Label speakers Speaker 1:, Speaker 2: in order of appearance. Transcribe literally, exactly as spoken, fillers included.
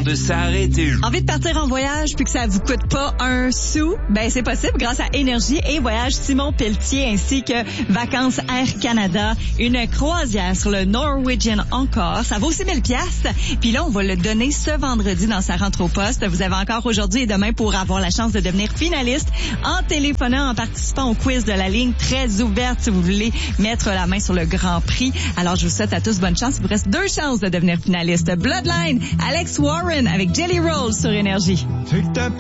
Speaker 1: l'impression de s'arrêter.
Speaker 2: Envie de partir en voyage puis que ça vous coûte pas un sou? Ben, c'est possible grâce à Énergie et Voyage Simon Pelletier ainsi que Vacances Air Canada. Une croisière sur le Norwegian encore. Ça vaut six mille piastres. Puis là, on va le donner ce vendredi dans sa rentre au poste. Vous avez encore aujourd'hui et demain pour avoir la chance de devenir finaliste en téléphonant, en participant au quiz de la ligne très ouverte si vous voulez mettre la main sur le grand prix. Alors, je vous souhaite à tous bonne chance. Il vous reste deux chances de devenir finaliste. Bloodline, Alex Warren avec Jelly Roll sur Énergie.